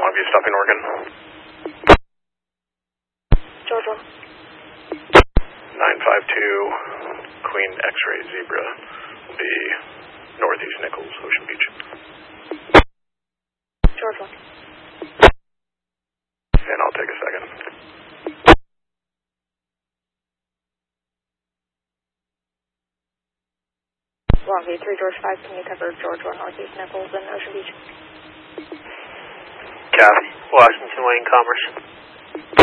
Longview, stopping Oregon. George 1. 952, Queen X-Ray Zebra will be northeast Nichols, Ocean Beach. George 1. And I'll take a second. Longview 3, George 5, can you cover George 1, northeast Nichols and Ocean Beach? Copy. Washington Wayne Commerce.